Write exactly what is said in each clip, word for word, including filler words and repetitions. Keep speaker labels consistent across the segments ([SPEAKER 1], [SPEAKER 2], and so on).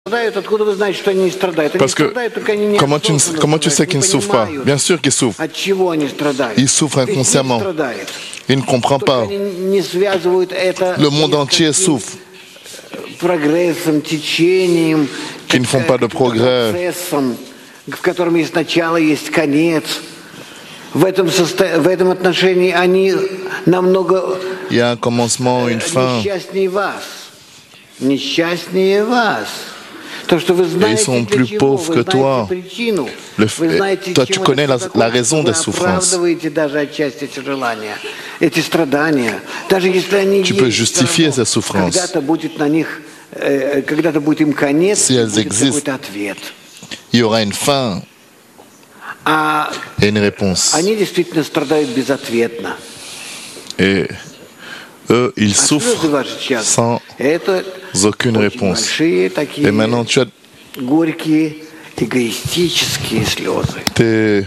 [SPEAKER 1] Parce que comment tu, comment tu sais qu'ils ne souffrent pas? Bien sûr qu'ils souffrent. Ils souffrent inconsciemment. Ils ne comprennent pas. Le monde entier souffre. Qui ne font pas de progrès. Il y a un commencement, une fin. Et ils sont plus pauvres que toi. Le fait, toi, tu connais la, la raison des souffrances. Tu peux justifier ces souffrances. Si elles existent, il y aura une fin et une réponse. Et eux, ils souffrent sans aucune réponse. Et maintenant, tu as tes,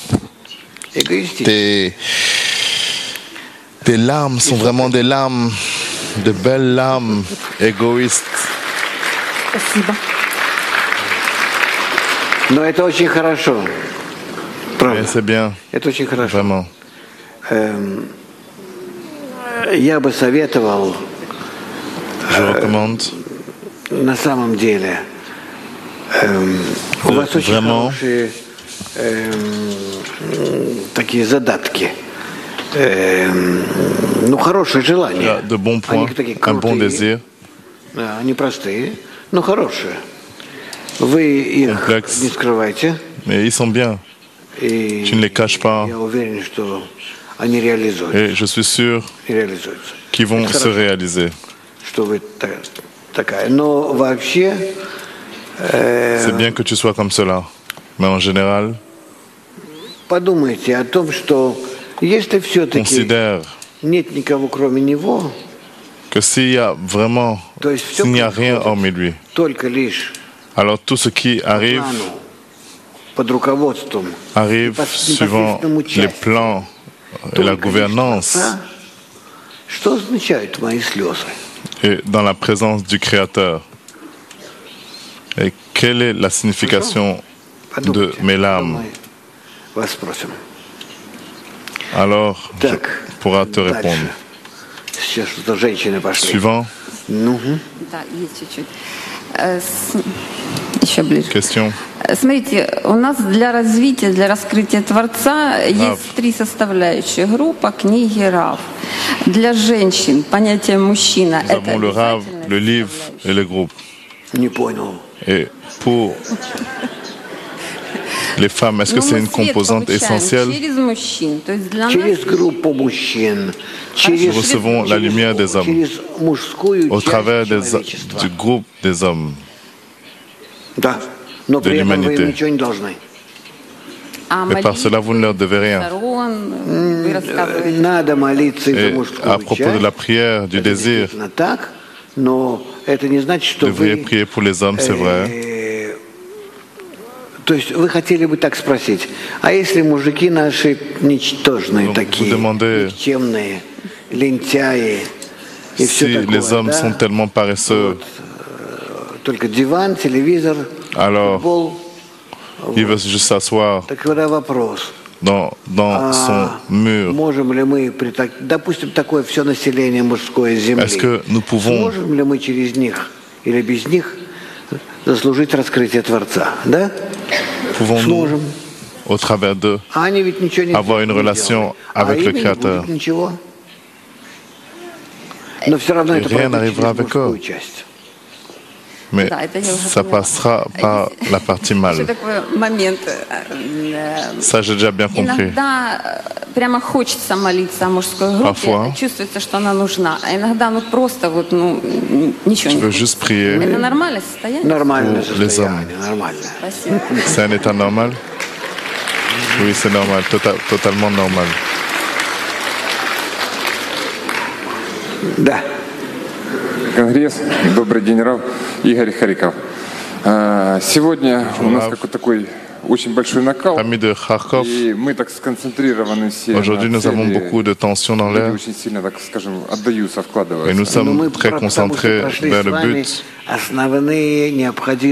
[SPEAKER 1] tes, tes larmes sont vraiment des larmes, de belles larmes égoïstes. Et c'est bien, vraiment.
[SPEAKER 2] Я бы советовал,
[SPEAKER 1] Je recommande
[SPEAKER 2] на самом деле, у вас очень хорошие такие задатки, ну хорошие желания.
[SPEAKER 1] De bons points, un bon désir.
[SPEAKER 2] Они простые, но хорошие. Вы их не скрывайте.
[SPEAKER 1] Mais ils sont bien. Tu ne les caches pas.
[SPEAKER 2] Я уверен, что
[SPEAKER 1] Et je suis sûr qu'ils vont se réaliser. C'est bien que tu sois comme cela. Mais en général, considère que s'il y a vraiment, s'il n'y a rien hormis lui, alors tout ce qui arrive, arrive suivant les plans et la gouvernance et dans la présence du Créateur. Et quelle est la signification de mes larmes? Alors, je pourrai te répondre. Suivant. Question.
[SPEAKER 3] Смотрите, у нас для развития, для раскрытия Творца есть три составляющие. Группа, книги, Рав. Для женщин понятие мужчина –
[SPEAKER 1] это Nous avons le Rav, le livre et le groupe. Et pour les femmes, est-ce que c'est une composante essentielle? Nous recevons la lumière des hommes au travers des, du groupe des hommes. De l'humanité. Mais par cela, vous ne leur devez rien. Et à propos de la prière, du désir, vous devriez prier pour les hommes, c'est vrai.
[SPEAKER 2] Vous
[SPEAKER 1] demandez si les hommes sont tellement paresseux, alors il veut juste s'asseoir dans, dans son mur. Est-ce que nous pouvons Pouvons-nous, au travers d'eux, avoir une relation avec le Créateur? Et rien n'arrivera avec eux. Mais ça passera par la partie mal. Ça, j'ai déjà bien compris. Parfois, tu veux juste prier pour les hommes. C'est un état normal? Oui, c'est normal, tota- totalement normal.
[SPEAKER 4] Конгресс. Добрый день, Рав. Игорь Харьков. Сегодня у нас какой-то такой очень большой накал.
[SPEAKER 1] Amis de Kharkov,
[SPEAKER 4] И мы так сконцентрированы все
[SPEAKER 1] aujourd'hui
[SPEAKER 4] на
[SPEAKER 1] nous avons
[SPEAKER 4] цели.
[SPEAKER 1] beaucoup de tensions dans
[SPEAKER 4] Люди
[SPEAKER 1] l'air
[SPEAKER 4] очень сильно, так скажем, отдаются,
[SPEAKER 1] et nous
[SPEAKER 4] вкладываются.
[SPEAKER 1] sommes
[SPEAKER 2] Мы
[SPEAKER 1] très
[SPEAKER 2] про- потому что
[SPEAKER 1] concentrés
[SPEAKER 2] прошли
[SPEAKER 1] vers
[SPEAKER 2] с
[SPEAKER 1] le
[SPEAKER 2] вами
[SPEAKER 1] but.
[SPEAKER 2] основные необходимые